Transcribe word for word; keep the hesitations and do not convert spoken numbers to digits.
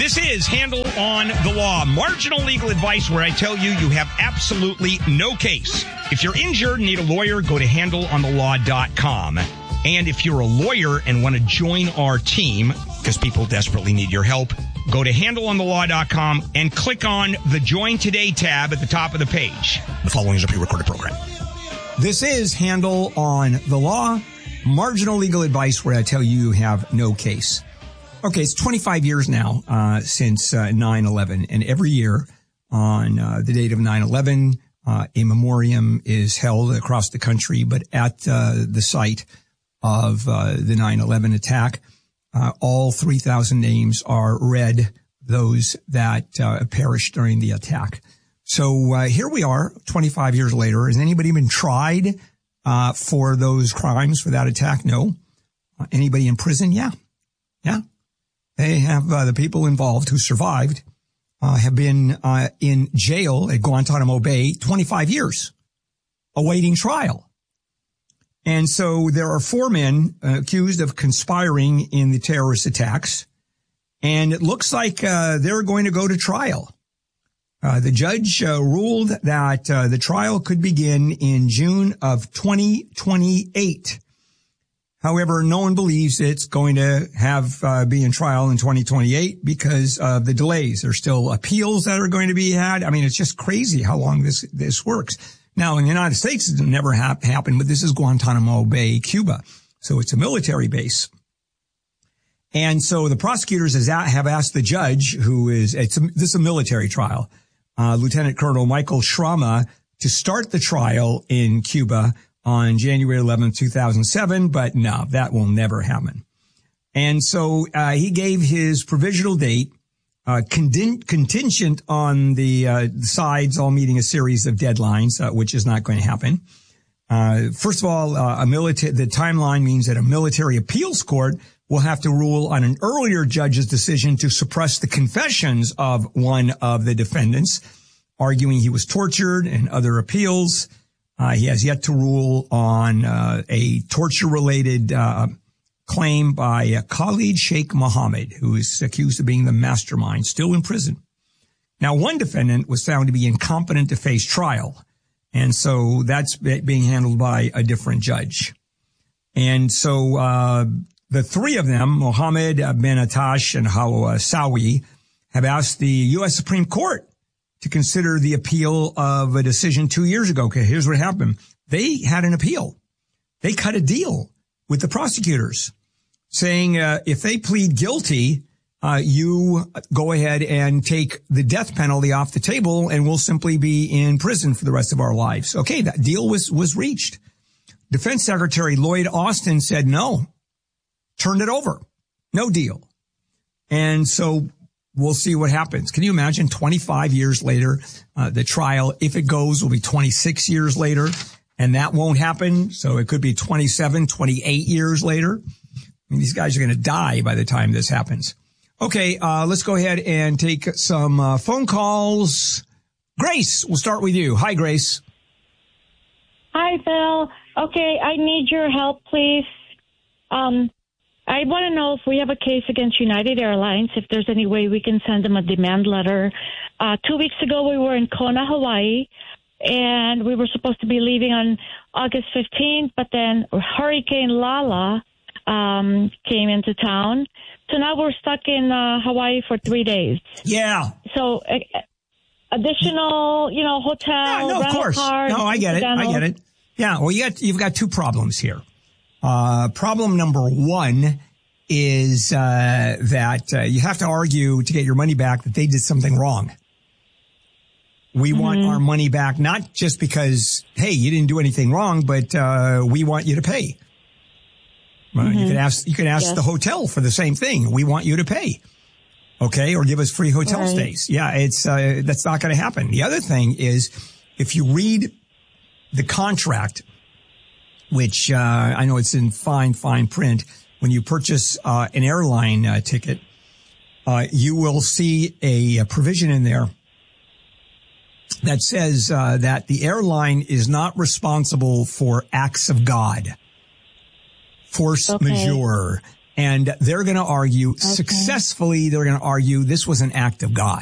This is Handle on the Law, marginal legal advice where I tell you you have absolutely no case. If you're injured and need a lawyer, go to handle on the law dot com. And if you're a lawyer and want to join our team, because people desperately need your help, go to handle on the law dot com and click on the Join Today tab at the top of the page. The following is a pre-recorded program. This is Handle on the Law, marginal legal advice where I tell you you have no case. Okay, it's twenty-five years now uh since uh, nine eleven, and every year on uh, the date of nine eleven, uh, a memoriam is held across the country, but at uh, the site of uh, the nine eleven attack, uh, all three thousand names are read, those that uh, perished during the attack. So uh, here we are, twenty-five years later. Has anybody been tried uh for those crimes, for that attack? No. Uh, anybody in prison? Yeah. Yeah. They have, uh, the people involved who survived, uh, have been, uh, in jail at Guantanamo Bay twenty-five years, awaiting trial. And so there are four men uh, accused of conspiring in the terrorist attacks. And it looks like, uh, they're going to go to trial. Uh, the judge, uh, ruled that, uh, the trial could begin in June of twenty twenty-eight. However, no one believes it's going to have uh, be in trial in twenty twenty-eight because of the delays. There's still appeals that are going to be had. I mean, it's just crazy how long this this works. Now, in the United States, it's never ha- happened, but this is Guantanamo Bay, Cuba. So it's a military base. And so the prosecutors has a- have asked the judge, who is, it's a, this is a military trial, uh, Lieutenant Colonel Michael Shrama, to start the trial in Cuba on January eleventh, two thousand seven, but no, that will never happen. And so uh, he gave his provisional date, uh, contin- contingent on the uh, sides all meeting a series of deadlines, uh, which is not going to happen. Uh, first of all, uh, a military, the timeline means that a military appeals court will have to rule on an earlier judge's decision to suppress the confessions of one of the defendants, arguing he was tortured, and other appeals. Uh, he has yet to rule on uh, a torture-related uh, claim by uh, Khalid Sheikh Mohammed, who is accused of being the mastermind, still in prison. Now, one defendant was found to be incompetent to face trial, and so that's being handled by a different judge. And so uh the three of them, Mohammed, Ben Attash, and Hawa Sawi, have asked the U S Supreme Court to consider the appeal of a decision two years ago. Okay, here's what happened. They had an appeal. They cut a deal with the prosecutors saying, uh, if they plead guilty, uh, you go ahead and take the death penalty off the table and we'll simply be in prison for the rest of our lives. Okay, that deal was, was reached. Defense Secretary Lloyd Austin said no, turned it over. No deal. And so we'll see what happens. Can you imagine twenty-five years later, uh, the trial, if it goes, will be twenty-six years later, and that won't happen. So it could be twenty-seven, twenty-eight years later. I mean, these guys are going to die by the time this happens. Okay, uh, let's go ahead and take some uh, phone calls. Grace, we'll start with you. Hi, Grace. Hi, Phil. Okay, I need your help, please. Um, I want to know if we have a case against United Airlines, if there's any way we can send them a demand letter. Uh, two weeks ago, we were in Kona, Hawaii, and we were supposed to be leaving on August fifteenth, but then Hurricane Lala um, came into town. So now we're stuck in uh, Hawaii for three days. Yeah. So uh, additional, you know, hotel, yeah, no, of course. Car, no, I get it. I get it. Yeah, well, you got, you've got two problems here. Uh, problem number one is, uh, that, uh, you have to argue to get your money back that they did something wrong. We mm-hmm. want our money back, not just because, hey, you didn't do anything wrong, but, uh, we want you to pay. Uh, mm-hmm. You can ask, you can ask yes. the hotel for the same thing. We want you to pay. Okay. Or give us free hotel right. stays. Yeah. It's, uh, that's not going to happen. The other thing is if you read the contract, which, uh, I know it's in fine, fine print. When you purchase, uh, an airline uh, ticket, uh, you will see a, a provision in there that says, uh, that the airline is not responsible for acts of God, force okay. majeure, And they're going to argue okay. successfully. They're going to argue this was an act of God.